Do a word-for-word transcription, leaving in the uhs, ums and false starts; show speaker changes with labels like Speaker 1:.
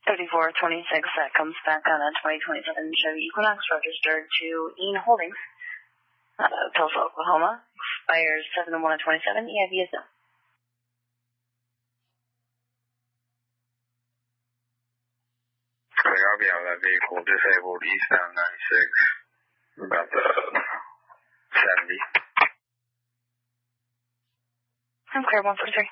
Speaker 1: thirty-four twenty-six, that comes back on a twenty twenty-seven Chevy Equinox registered to Ean Holdings, uh, Tulsa, Oklahoma. Expires seven one of twenty-seven. E I V is no.
Speaker 2: Okay, I'll be out of that vehicle, disabled, eastbound ninety-six, about the seventy.
Speaker 1: I'm clear, one four three.